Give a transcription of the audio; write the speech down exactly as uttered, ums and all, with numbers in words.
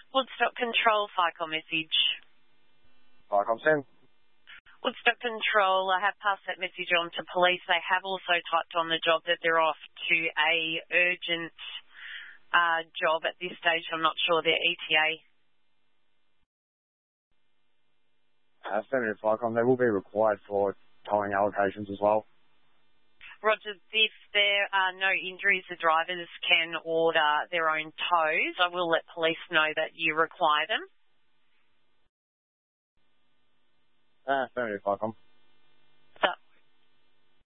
Woodstock Control, FICOM message. FICOM send. Woodstock Control, I have passed that message on to police. They have also typed on the job that they're off to a urgent uh, job at this stage. I'm not sure their E T A. Uh, Senator FICOM, they will be required for towing allocations as well. Roger, if there are no injuries, the drivers can order their own tows. I will let police know that you require them. Uh, Senator FICOM.